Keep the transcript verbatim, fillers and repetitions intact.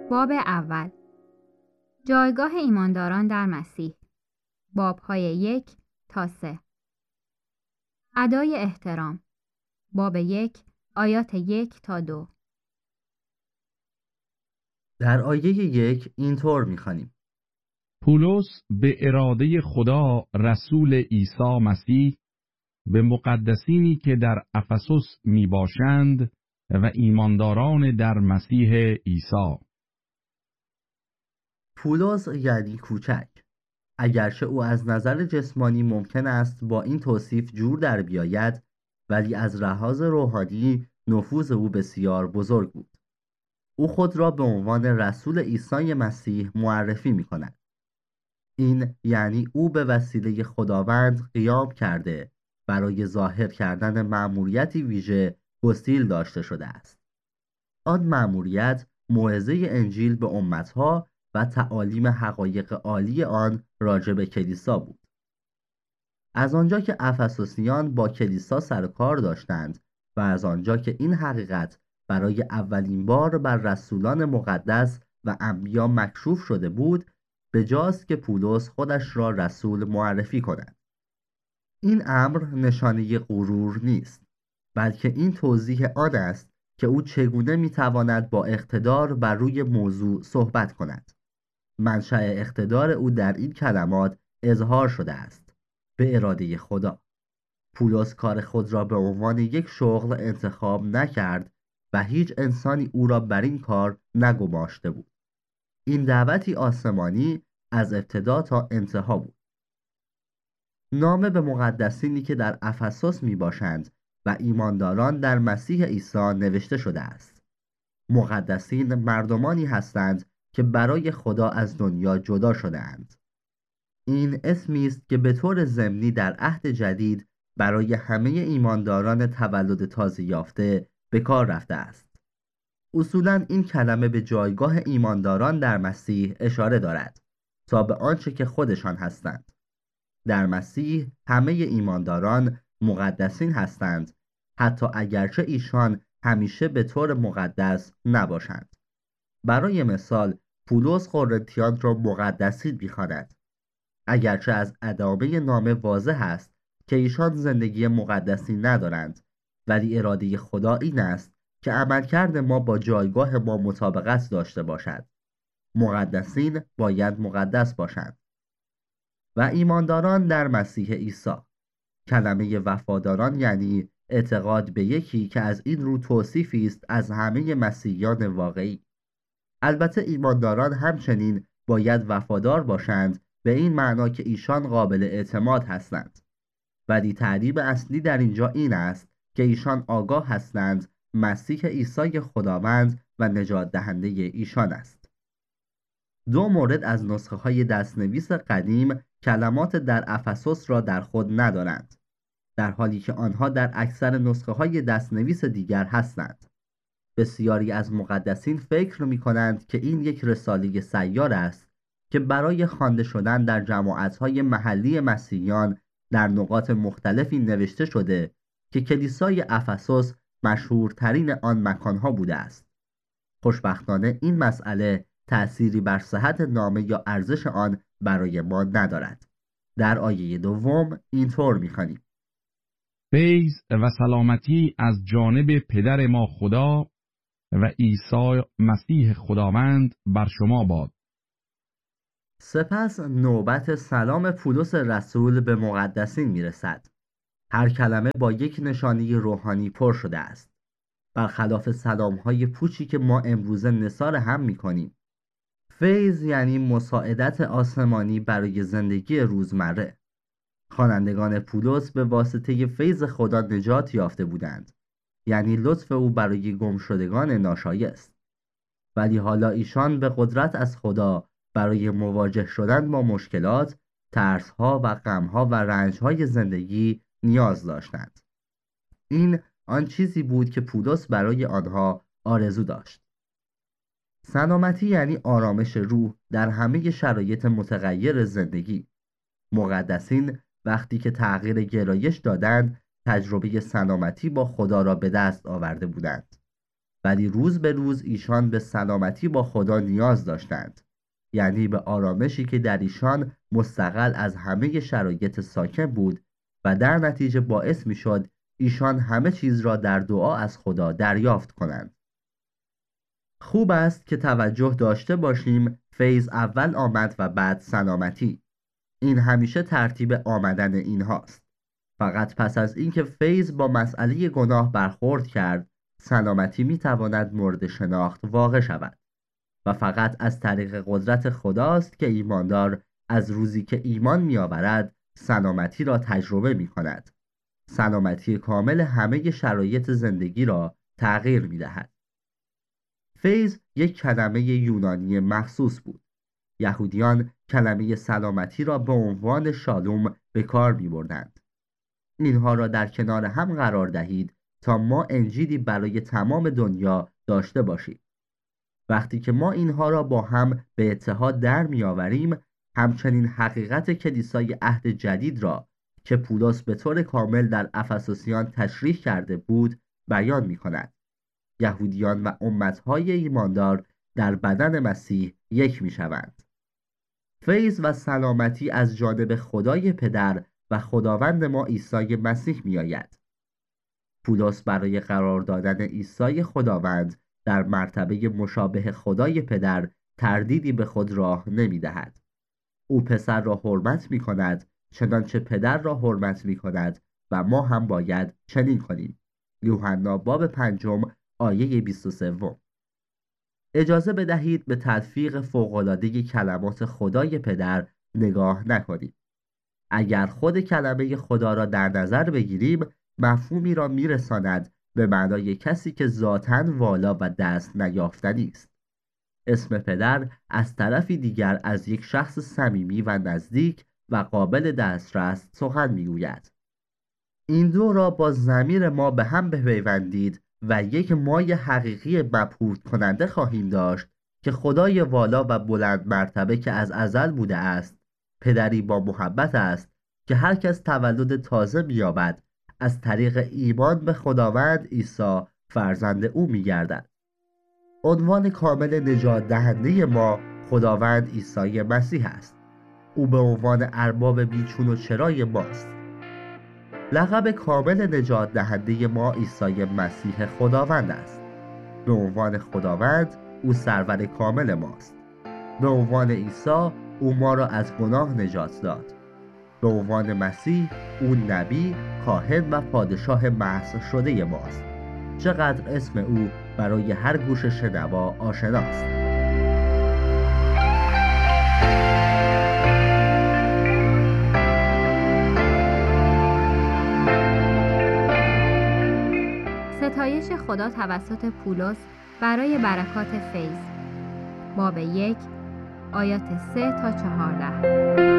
باب اول، جایگاه ایمانداران در مسیح. بابهای یک تا سه. ادای احترام. باب یک آیات یک تا دو. در آیه یک اینطور می‌خوانیم: پولس به اراده خدا رسول عیسی مسیح به مقدسینی که در افسوس می باشند و ایمانداران در مسیح عیسی. پولس یعنی کوچک. اگرچه او از نظر جسمانی ممکن است با این توصیف جور در بیاید، ولی از لحاظ روحانی نفوذ او بسیار بزرگ بود. او خود را به عنوان رسول عیسی مسیح معرفی می کند. این یعنی او به وسیله خداوند قیام کرده برای ظاهر کردن مأموریتی ویژه گسیل داشته شده است. آن مأموریت موعظه انجیل به امتها و تعالیم حقایق عالی آن راجع به کلیسا بود. از آنجا که افسوسیان با کلیسا سر کار داشتند و از آنجا که این حقیقت برای اولین بار بر رسولان مقدس و انبیا مکشوف شده بود، بجاست که پولس خودش را رسول معرفی کند. این امر نشانه غرور نیست، بلکه این توضیح آن است که او چگونه میتواند با اقتدار بر روی موضوع صحبت کند. منشأ اقتدار او در این کلمات اظهار شده است: به اراده خدا. پولس کار خود را به عنوان یک شغل انتخاب نکرد و هیچ انسانی او را بر این کار نگماشته بود. این دعوتی آسمانی از ابتدا تا انتها بود. نامه به مقدسینی که در افسوس می باشند و ایمانداران در مسیح عیسی نوشته شده است. مقدسین مردمانی هستند که برای خدا از دنیا جدا شده اند. این اسمی است که به طور ضمنی در عهد جدید برای همه ایمانداران تولد تازه یافته به کار رفته است. اصولاً این کلمه به جایگاه ایمانداران در مسیح اشاره دارد تا به آنچه که خودشان هستند. در مسیح همه ایمانداران مقدسین هستند، حتی اگرچه ایشان همیشه به طور مقدس نباشند. برای مثال پولس قرنتیان را مقدسین می‌خواند، اگرچه از ادامه نامه واضح است که ایشان زندگی مقدسی ندارند، ولی اراده خدا این است که عملکرد ما با جایگاه ما مطابقت داشته باشد. مقدسین باید مقدس باشند. و ایمانداران در مسیح عیسی. کلمه وفاداران یعنی اعتقاد به یکی که از این رو توصیفی است از همه مسیحیان واقعی. البته ایمانداران همچنین باید وفادار باشند به این معنا که ایشان قابل اعتماد هستند. ولی تعریب اصلی در اینجا این است که ایشان آگاه هستند مسیح عیسی خداوند و نجات دهنده ایشان است. دو مورد از نسخه های دستنویس قدیم کلمات در افسوس را در خود ندارند، در حالی که آنها در اکثر نسخه های دستنویس دیگر هستند. بسیاری از مقدسین فکر می کنند که این یک رساله سیار است که برای خوانده شدن در جماعت‌های محلی مسیحیان در نقاط مختلفی نوشته شده که کلیسای افسوس مشهورترین آن مکانها بوده است. خوشبختانه این مسئله تأثیری بر صحت نامه یا ارزش آن برای ما ندارد. در آیه دوم اینطور می‌خوانیم: فیض و سلامتی از جانب پدر ما خدا و عیسی مسیح خداوند بر شما باد. سپس نوبت سلام پولس رسول به مقدسین میرسد. هر کلمه با یک نشانی روحانی پر شده است. برخلاف سلام‌های پوچی که ما امروزه نثار هم می‌کنیم. فیض یعنی مساعدت آسمانی برای زندگی روزمره. خوانندگان پولس به واسطه فیض خدا نجات یافته بودند، یعنی لطف او برای گمشدگان ناشایست. ولی حالا ایشان به قدرت از خدا برای مواجه شدن با مشکلات، ترس‌ها و غم‌ها و رنج‌های زندگی نیاز داشتند. این آن چیزی بود که پولس برای آنها آرزو داشت. سلامتی یعنی آرامش روح در همه شرایط متغیر زندگی. مقدسین وقتی که تغییر گرایش دادند، تجربه سلامتی با خدا را به دست آورده بودند. و ولی روز به روز ایشان به سلامتی با خدا نیاز داشتند، یعنی به آرامشی که در ایشان مستقل از همه شرایط ساکن بود و در نتیجه باعث می شد ایشان همه چیز را در دعا از خدا دریافت کنند. خوب است که توجه داشته باشیم فیض اول آمد و بعد سلامتی. این همیشه ترتیب آمدن اینهاست. فقط پس از اینکه فیض با مسئله گناه برخورد کرد، سلامتی می تواند مورد شناخت واقع شود و فقط از طریق قدرت خداست که ایماندار از روزی که ایمان می آورد سلامتی را تجربه می کند. سلامتی کامل همه شرایط زندگی را تغییر می دهد. فیض یک کلمه یونانی مخصوص بود. یهودیان کلمه سلامتی را به عنوان شالوم به کار می بردند. اینها را در کنار هم قرار دهید تا ما انجیلی برای تمام دنیا داشته باشیم. وقتی که ما اینها را با هم به اتحاد در می آوریم، همچنین حقیقت کلیسای عهد جدید را که پولس به طور کامل در افسوسیان تشریح کرده بود بیان می کند. یهودیان و امتهای ایماندار در بدن مسیح یک می شوند. فیض و سلامتی از جانب خدای پدر و خداوند ما عیسی مسیح می آید. پولس برای قرار دادن عیسی خداوند در مرتبه مشابه خدای پدر تردیدی به خود راه نمی دهد. او پسر را حرمت می کند چنانچه پدر را حرمت می کند و ما هم باید چنین کنیم. یوحنا باب پنجم آیه بیست و سه. اجازه بدهید به تلفیق فوق‌العاده کلمات خدای پدر نگاه نکنید. اگر خود کلمه خدا را در نظر بگیریم، مفهومی را میرساند به معنای کسی که ذاتاً والا و دست نیافتنی است. اسم پدر از طرفی دیگر از یک شخص صمیمی و نزدیک و قابل دسترس سخن میگوید. این دو را با ضمیر ما به هم بپیوندید و یک مای حقیقی مبهوت کننده خواهیم داشت که خدای والا و بلند مرتبه که از ازل بوده است، پدری با محبت است که هر کس تولد تازه می‌یابد از طریق ایمان به خداوند عیسی فرزند او می‌گردد. عنوان کامل نجات دهنده ما خداوند عیسی مسیح است. او به عنوان ارباب بیچون و چرای ماست. لقب کامل نجات دهنده ما عیسی مسیح خداوند است. به عنوان خداوند او سرور کامل ماست. به عنوان عیسی او ما را از گناه نجات داد. به عنوان مسیح او نبی، کاهن و پادشاه محض شده ماست. چقدر اسم او برای هر گوش شنوا آشناست. ستایش خدا توسط پولس برای برکات فیض. باب یک آیات سه تا چهارده.